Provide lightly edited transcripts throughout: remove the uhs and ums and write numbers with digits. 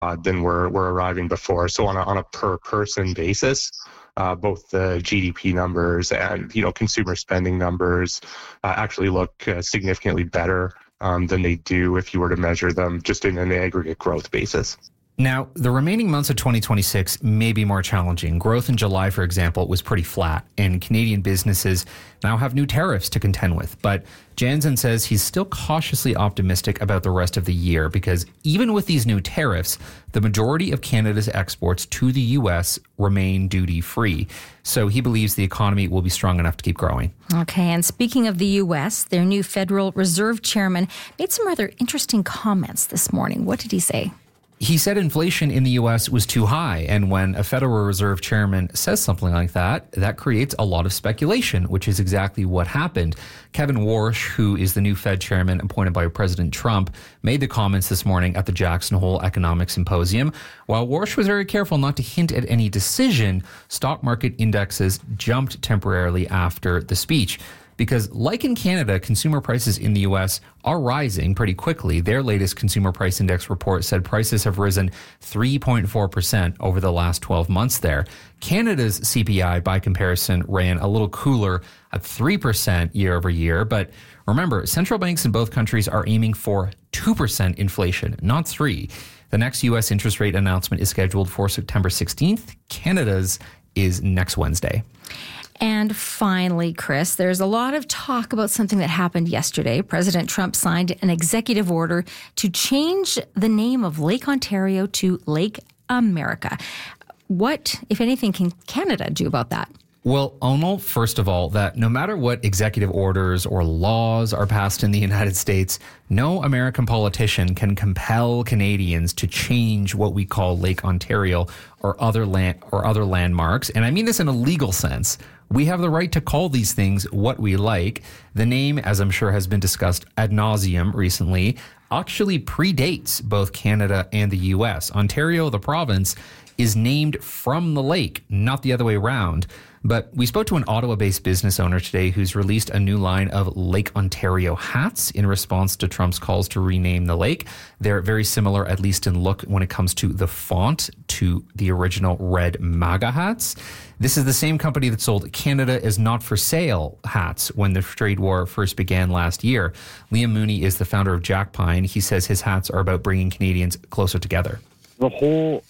than were arriving before. So on a per person basis, both the GDP numbers and consumer spending numbers actually look significantly better than they do if you were to measure them just in an aggregate growth basis. Now, the remaining months of 2026 may be more challenging. Growth in July, for example, was pretty flat, and Canadian businesses now have new tariffs to contend with. But Jansen says he's still cautiously optimistic about the rest of the year because even with these new tariffs, the majority of Canada's exports to the U.S. remain duty-free. So he believes the economy will be strong enough to keep growing. Okay, and speaking of the U.S., their new Federal Reserve Chairman made some rather interesting comments this morning. What did he say? He said inflation in the U.S. was too high, and when a Federal Reserve chairman says something like that, that creates a lot of speculation, which is exactly what happened. Kevin Warsh, who is the new Fed chairman appointed by President Trump, made the comments this morning at the Jackson Hole Economic Symposium. While Warsh was very careful not to hint at any decision, stock market indexes jumped temporarily after the speech. Because like in Canada, consumer prices in the U.S. are rising pretty quickly. Their latest consumer price index report said prices have risen 3.4% over the last 12 months there. Canada's CPI, by comparison, ran a little cooler at 3% year over year. But remember, central banks in both countries are aiming for 2% inflation, not 3%. The next U.S. interest rate announcement is scheduled for September 16th. Canada's is next Wednesday. And finally, Chris, there's a lot of talk about something that happened yesterday. President Trump signed an executive order to change the name of Lake Ontario to Lake America. What, if anything, can Canada do about that? Well, Onal, first of all, that no matter what executive orders or laws are passed in the United States, no American politician can compel Canadians to change what we call Lake Ontario or other landmarks. And I mean this in a legal sense. We have the right to call these things what we like. The name, as I'm sure has been discussed ad nauseum recently, actually predates both Canada and the U.S. Ontario, the province, is named from the lake, not the other way around. But we spoke to an Ottawa-based business owner today who's released a new line of Lake Ontario hats in response to Trump's calls to rename the lake. They're very similar, at least in look, when it comes to the font to the original red MAGA hats. This is the same company that sold Canada is not for sale hats when the trade war first began last year. Liam Mooney is the founder of Jack Pine. He says his hats are about bringing Canadians closer together. The whole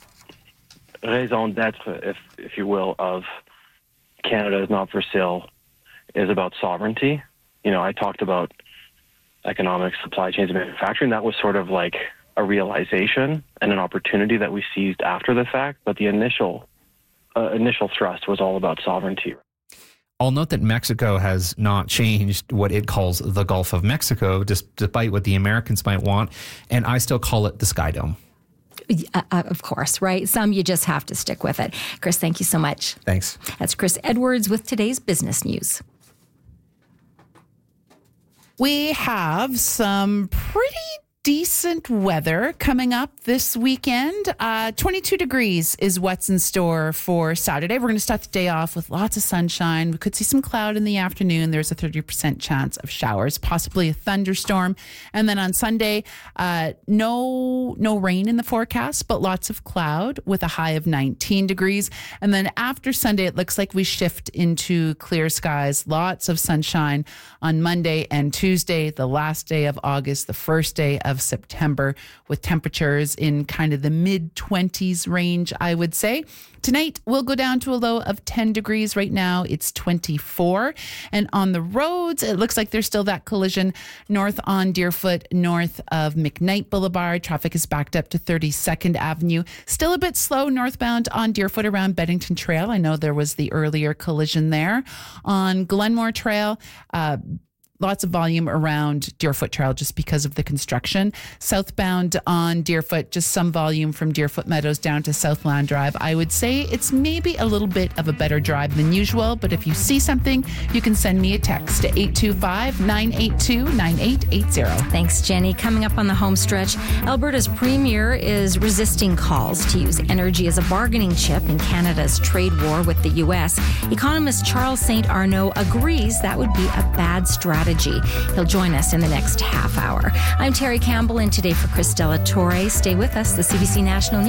raison d'etre, if you will, of Canada is not for sale is about sovereignty. I talked about economic supply chains and manufacturing. That was sort of like a realization and an opportunity that we seized after the fact. But the initial thrust was all about sovereignty. I'll note that Mexico has not changed what it calls the Gulf of Mexico, despite what the Americans might want. And I still call it the Sky Dome. Of course, right? Some you just have to stick with it. Chris, thank you so much. Thanks. That's Chris Edwards with today's business news. We have some pretty decent weather coming up this weekend. 22 degrees is what's in store for Saturday. We're going to start the day off with lots of sunshine. We could see some cloud in the afternoon. There's a 30% chance of showers, possibly a thunderstorm. And then on Sunday, no rain in the forecast, but lots of cloud with a high of 19 degrees. And then after Sunday, it looks like we shift into clear skies. Lots of sunshine on Monday and Tuesday, the last day of August, the first day of September, with temperatures in kind of the mid-20s range, I would say. Tonight, we'll go down to a low of 10 degrees. Right now, it's 24. And on the roads, it looks like there's still that collision north on Deerfoot, north of McKnight Boulevard. Traffic is backed up to 32nd Avenue. Still a bit slow northbound on Deerfoot around Beddington Trail. I know there was the earlier collision there. On Glenmore Trail, lots of volume around Deerfoot Trail just because of the construction. Southbound on Deerfoot, just some volume from Deerfoot Meadows down to Southland Drive. I would say it's maybe a little bit of a better drive than usual, but if you see something, you can send me a text to 825-982-9880. Thanks, Jenny. Coming up on the home stretch, Alberta's premier is resisting calls to use energy as a bargaining chip in Canada's trade war with the U.S. Economist Charles St. Arnaud agrees that would be a bad strategy a G. He'll join us in the next half hour. I'm Terry Campbell, and today for Chris Della Torre. Stay with us. The CBC National News